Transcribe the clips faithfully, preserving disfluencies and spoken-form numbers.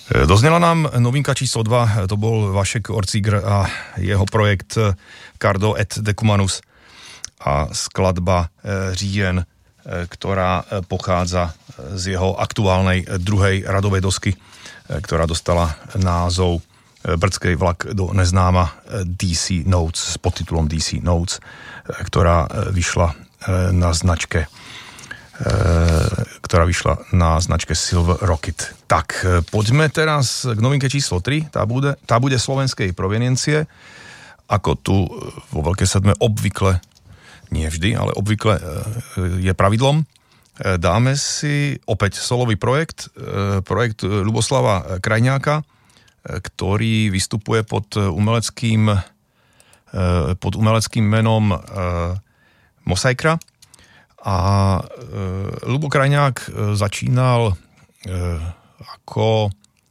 Doznela nám novinka číslo dva, to bol Vašek Orcígr a jeho projekt Cardo et Decumanus a skladba Říjen, ktorá pochádza z jeho aktuálnej druhej radovej dosky, ktorá dostala názov Brdskej vlak do neznáma dé cé Notes s podtitulom dé cé Notes, ktorá vyšla na značke ktorá vyšla na značke Silver Rocket. Tak, poďme teraz k novinke číslo tri, tá bude, tá bude slovenskej proveniencie, ako tu vo Veľkej sedme obvykle, nie vždy, ale obvykle je pravidlom. Dáme si opäť solový projekt, projekt Ľuboslava Krajňáka, ktorý vystupuje pod umeleckým pod umeleckým menom Mosaikra. A e, Ľubo Krajňák e, začínal e, ako e,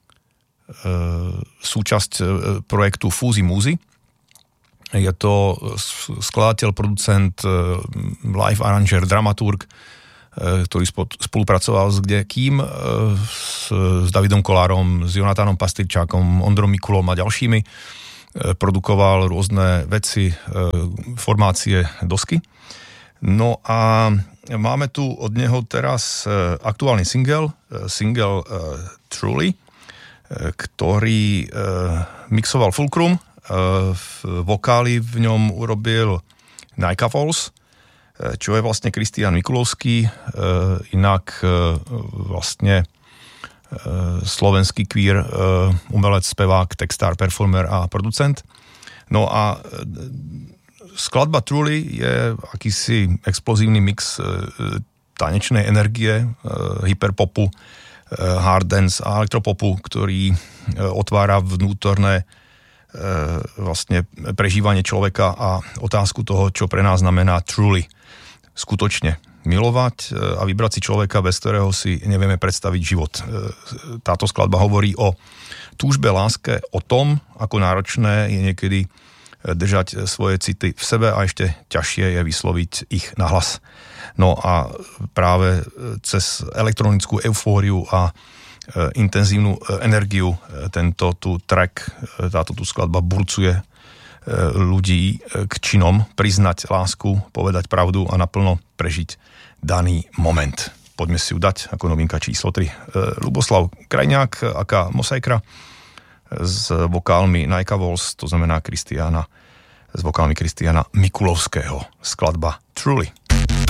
súčasť e, projektu Fúzi Múzy. Je to skladateľ, producent, e, live aranžér, dramaturg, e, ktorý spod, spolupracoval s kdekým, e, s, s Davidom Kolárom, s Jonatánom Pastyrčákom, Ondrom Mikulom a ďalšími. E, produkoval rôzne veci, e, formácie, dosky. No a máme tu od neho teraz aktuálny single, single Truly, ktorý mixoval Fulcrum, vokály v ňom urobil Naika Falls, čo je vlastne Kristián Mikulovský, inak vlastne slovenský queer umelec, spevák, textár, performer a producent. No a skladba Truly je akýsi explozívny mix e, tanečnej energie, e, hyperpopu, e, hard dance a elektropopu, ktorý e, otvára vnútorné e, vlastne prežívanie človeka a otázku toho, čo pre nás znamená truly. Skutočne milovať e, a vybrať si človeka, bez ktorého si nevieme predstaviť život. E, táto skladba hovorí o túžbe, láske, o tom, ako náročné je niekedy držať svoje city v sebe a ešte ťažšie je vysloviť ich nahlas. No a práve cez elektronickú eufóriu a intenzívnu energiu tento tu track, táto tu skladba burcuje ľudí k činom, priznať lásku, povedať pravdu a naplno prežiť daný moment. Poďme si ju dať ako novinka číslo tri. Ľuboslav Krajňák, aká Mosaikra, s vokálmi Naika Walls, to znamená Kristiána, s vokálmi Kristiána Mikulovského. Skladba Truly.